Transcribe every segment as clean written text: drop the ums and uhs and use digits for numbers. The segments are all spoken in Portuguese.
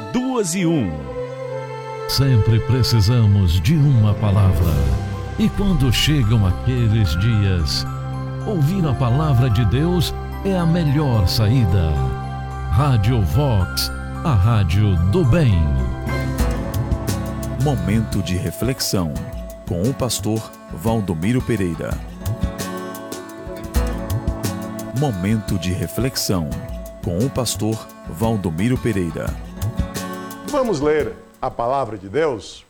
2:1. Sempre precisamos de uma palavra. E quando chegam aqueles dias, ouvir a palavra de Deus é a melhor saída. Rádio Vox, a rádio do bem. Momento de reflexão com o pastor Valdomiro Pereira. Momento de reflexão com o pastor Valdomiro Pereira. Vamos ler a palavra de Deus?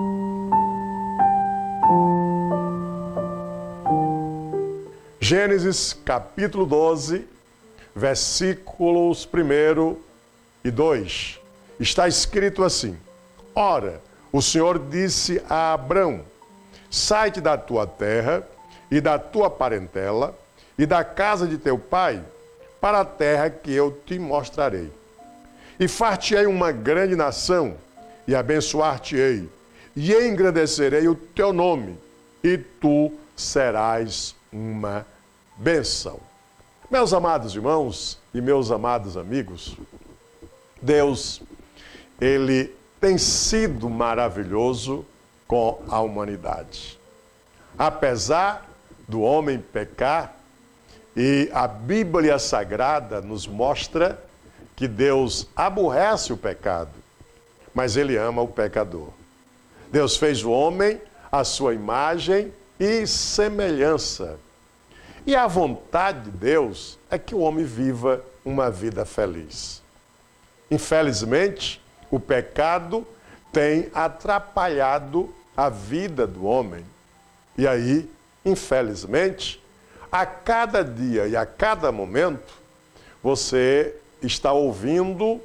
Gênesis capítulo 12, versículos 1 e 2. Está escrito assim: Ora, o Senhor disse a Abrão: sai-te da tua terra e da tua parentela e da casa de teu pai, para a terra que eu te mostrarei. E far-te-ei uma grande nação, e abençoar-te-ei, e engrandecerei o teu nome, e tu serás uma bênção. Meus amados irmãos e meus amados amigos, Deus, Ele tem sido maravilhoso com a humanidade. Apesar do homem pecar, e a Bíblia Sagrada nos mostra que Deus aborrece o pecado, mas Ele ama o pecador. Deus fez o homem à sua imagem e semelhança. E a vontade de Deus é que o homem viva uma vida feliz. Infelizmente, o pecado tem atrapalhado a vida do homem. E aí, infelizmente, a cada dia e a cada momento, você está ouvindo,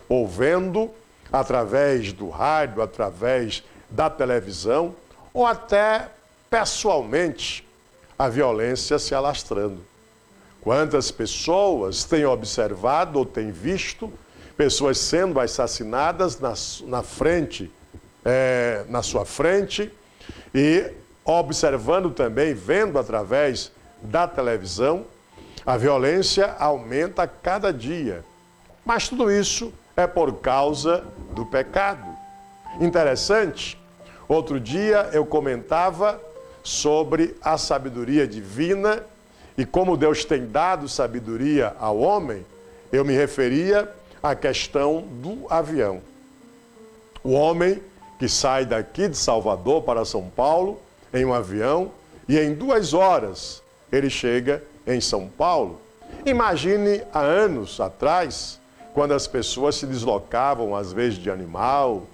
através do rádio, através da televisão, ou até pessoalmente, a violência se alastrando. Quantas pessoas têm observado ou têm visto pessoas sendo assassinadas na sua frente, e observando também, vendo através da televisão, a violência aumenta a cada dia. Mas tudo isso é por causa do pecado. Interessante, outro dia eu comentava sobre a sabedoria divina e como Deus tem dado sabedoria ao homem. Eu me referia à questão do avião. O homem que sai daqui de Salvador para São Paulo em um avião e em 2 horas ele chega em São Paulo. Imagine há anos atrás, quando as pessoas se deslocavam às vezes de animal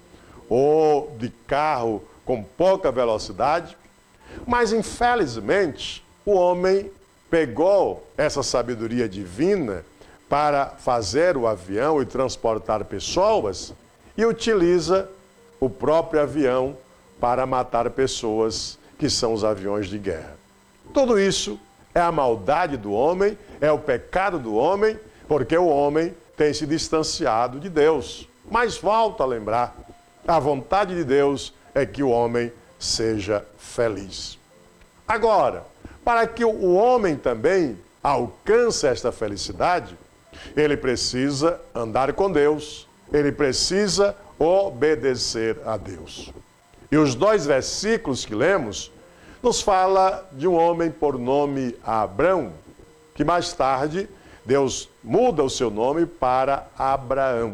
ou de carro com pouca velocidade. Mas, infelizmente, o homem pegou essa sabedoria divina para fazer o avião e transportar pessoas e utiliza o próprio avião para matar pessoas, que são os aviões de guerra. Tudo isso é a maldade do homem, é o pecado do homem, porque o homem tem se distanciado de Deus. Mas volto a lembrar, a vontade de Deus é que o homem seja feliz. Agora, para que o homem também alcance esta felicidade, ele precisa andar com Deus, ele precisa obedecer a Deus. E os 2 versículos que lemos nos fala de um homem por nome Abrão, que mais tarde Deus muda o seu nome para Abraão.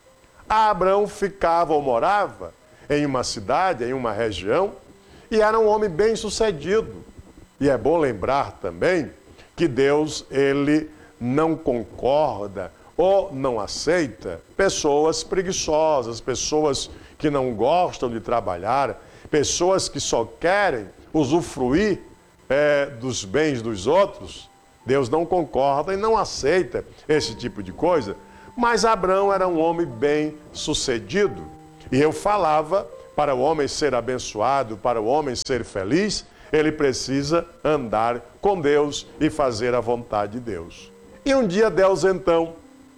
Abrão ficava ou morava em uma cidade, em uma região, e era um homem bem-sucedido. E é bom lembrar também que Deus, Ele não concorda ou não aceita pessoas preguiçosas, pessoas que não gostam de trabalhar, pessoas que só querem usufruir dos bens dos outros. Deus não concorda e não aceita esse tipo de coisa. Mas Abrão era um homem bem-sucedido. E eu falava, para o homem ser abençoado, para o homem ser feliz, ele precisa andar com Deus e fazer a vontade de Deus. E um dia Deus, então,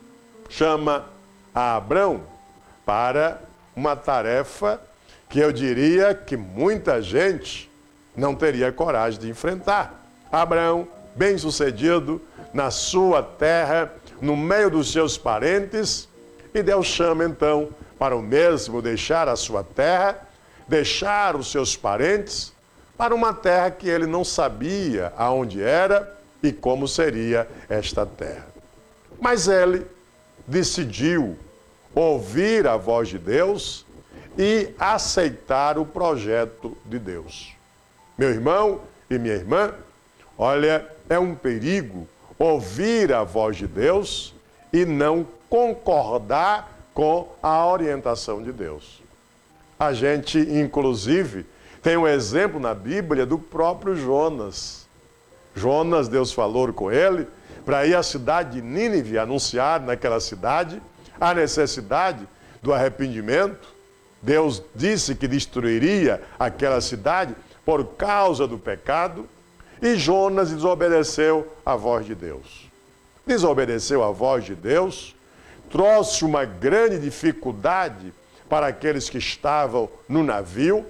chama a Abrão para uma tarefa que eu diria que muita gente não teria coragem de enfrentar. Abrão, bem-sucedido, na sua terra, no meio dos seus parentes, e Deus chama então para o mesmo deixar a sua terra, deixar os seus parentes, para uma terra que ele não sabia aonde era e como seria esta terra. Mas ele decidiu ouvir a voz de Deus e aceitar o projeto de Deus. Meu irmão e minha irmã, olha, é um perigo ouvir a voz de Deus e não concordar com a orientação de Deus. A gente, inclusive, tem um exemplo na Bíblia do próprio Jonas. Jonas, Deus falou com ele para ir à cidade de Nínive, anunciar naquela cidade a necessidade do arrependimento. Deus disse que destruiria aquela cidade por causa do pecado, e Jonas desobedeceu à voz de Deus. Desobedeceu à voz de Deus, trouxe uma grande dificuldade para aqueles que estavam no navio,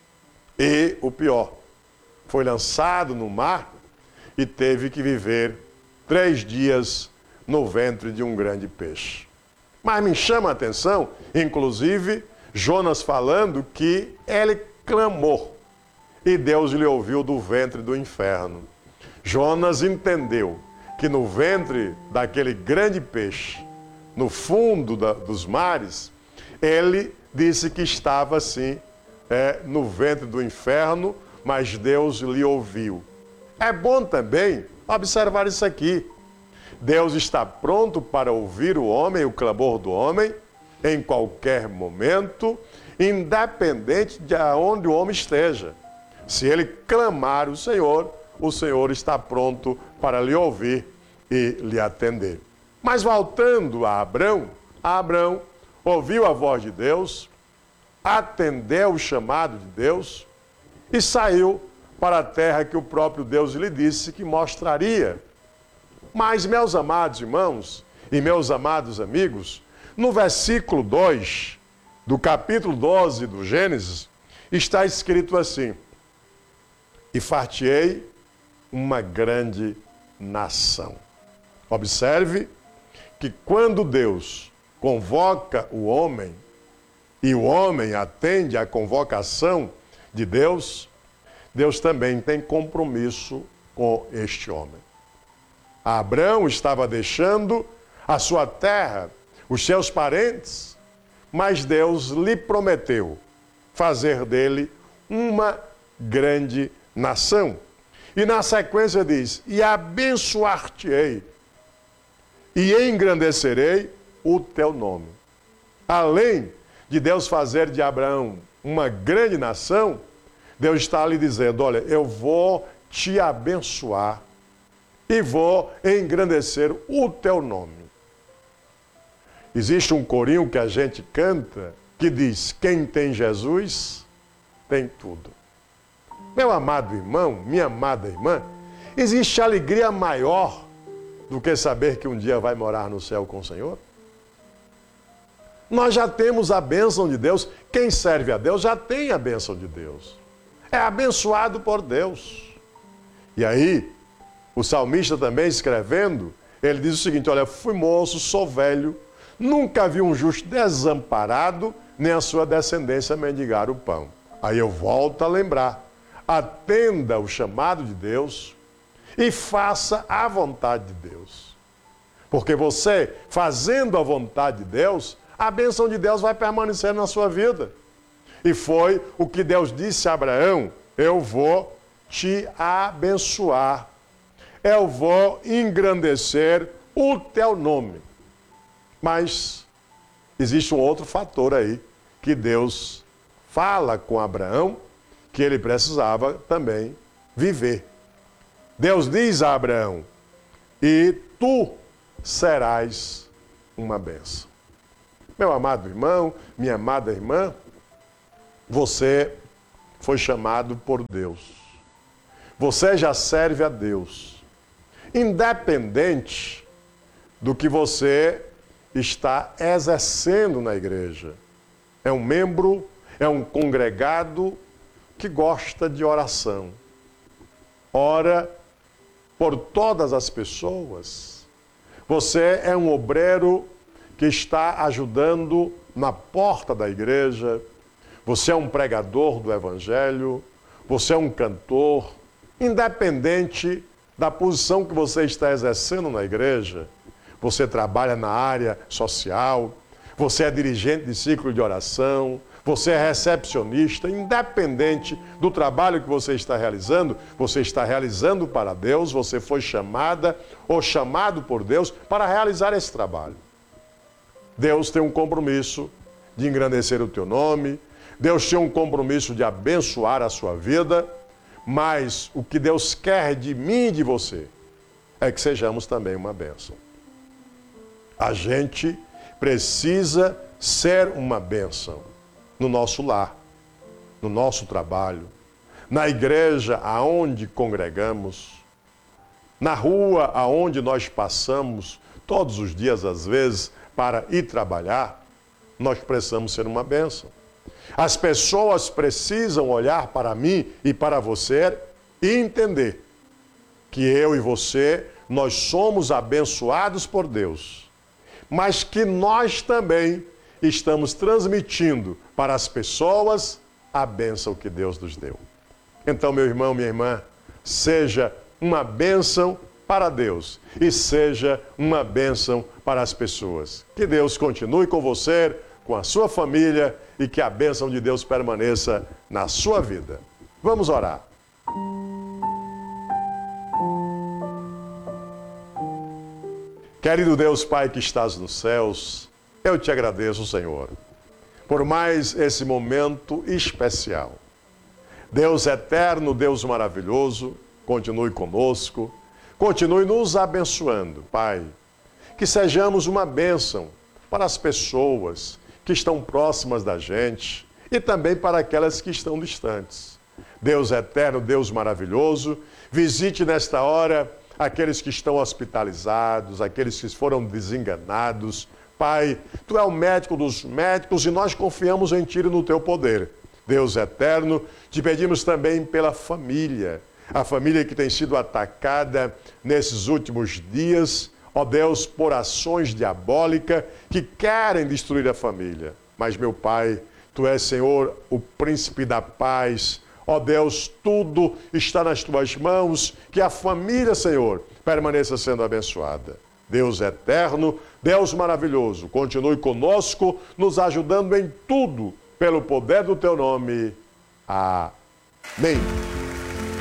e o pior, foi lançado no mar e teve que viver 3 dias no ventre de um grande peixe. Mas me chama a atenção, inclusive, Jonas falando que ele clamou e Deus lhe ouviu do ventre do inferno. Jonas entendeu que no ventre daquele grande peixe, no fundo dos mares, ele disse que estava assim, no ventre do inferno, mas Deus lhe ouviu. É bom também observar isso aqui. Deus está pronto para ouvir o homem, o clamor do homem, em qualquer momento, independente de onde o homem esteja. Se ele clamar o Senhor está pronto para lhe ouvir e lhe atender. Mas voltando a Abrão ouviu a voz de Deus, atendeu o chamado de Deus e saiu para a terra que o próprio Deus lhe disse que mostraria. Mas, meus amados irmãos e meus amados amigos, no versículo 2 do capítulo 12 do Gênesis, está escrito assim: e far-te-ei uma grande nação. Observe que quando Deus convoca o homem e o homem atende à convocação de Deus, Deus também tem compromisso com este homem. Abrão estava deixando a sua terra, os seus parentes, mas Deus lhe prometeu fazer dele uma grande nação. E na sequência diz: e abençoar-te-ei, e engrandecerei o teu nome. Além de Deus fazer de Abraão uma grande nação, Deus está lhe dizendo: olha, eu vou te abençoar e vou engrandecer o teu nome. Existe um corinho que a gente canta que diz: quem tem Jesus, tem tudo. Meu amado irmão, minha amada irmã, existe alegria maior do que saber que um dia vai morar no céu com o Senhor? Nós já temos a bênção de Deus. Quem serve a Deus já tem a bênção de Deus. É abençoado por Deus. E aí, o salmista também escrevendo, ele diz o seguinte: olha, fui moço, sou velho, nunca vi um justo desamparado, nem a sua descendência mendigar o pão. Aí eu volto a lembrar: atenda o chamado de Deus e faça a vontade de Deus. Porque você, fazendo a vontade de Deus, a bênção de Deus vai permanecer na sua vida. E foi o que Deus disse a Abraão: eu vou te abençoar, eu vou engrandecer o teu nome. Mas existe um outro fator aí, que Deus fala com Abraão, que ele precisava também viver. Deus diz a Abraão: e tu serás uma bênção. Meu amado irmão, minha amada irmã, você foi chamado por Deus. Você já serve a Deus. Independente do que você está exercendo na igreja. É um membro, é um congregado que gosta de oração. Ora por todas as pessoas. Você é um obreiro que está ajudando na porta da igreja, você é um pregador do Evangelho, você é um cantor, independente da posição que você está exercendo na igreja, você trabalha na área social, você é dirigente de ciclo de oração, você é recepcionista, independente do trabalho que você está realizando para Deus, você foi chamada ou chamado por Deus para realizar esse trabalho. Deus tem um compromisso de engrandecer o teu nome, Deus tem um compromisso de abençoar a sua vida, mas o que Deus quer de mim e de você é que sejamos também uma bênção. A gente precisa ser uma bênção no nosso lar, no nosso trabalho, na igreja aonde congregamos, na rua aonde nós passamos todos os dias, às vezes, para ir trabalhar, nós precisamos ser uma bênção. As pessoas precisam olhar para mim e para você e entender que eu e você, nós somos abençoados por Deus, mas que nós também estamos transmitindo para as pessoas a bênção que Deus nos deu. Então, meu irmão, minha irmã, seja uma bênção para Deus e seja uma bênção para as pessoas. Que Deus continue com você, com a sua família e que a bênção de Deus permaneça na sua vida. Vamos orar. Querido Deus, Pai que estás nos céus, eu te agradeço, Senhor, por mais esse momento especial. Deus eterno, Deus maravilhoso, continue conosco, continue nos abençoando, Pai. Que sejamos uma bênção para as pessoas que estão próximas da gente e também para aquelas que estão distantes. Deus eterno, Deus maravilhoso, visite nesta hora aqueles que estão hospitalizados, aqueles que foram desenganados. Pai, Tu é o médico dos médicos e nós confiamos em Ti e no Teu poder. Deus eterno, te pedimos também pela família, a família que tem sido atacada nesses últimos dias, ó Deus, por ações diabólicas que querem destruir a família. Mas, meu Pai, Tu és, Senhor, o príncipe da paz. Ó Deus, tudo está nas Tuas mãos, que a família, Senhor, permaneça sendo abençoada. Deus eterno, Deus maravilhoso, continue conosco, nos ajudando em tudo, pelo poder do Teu nome. Amém.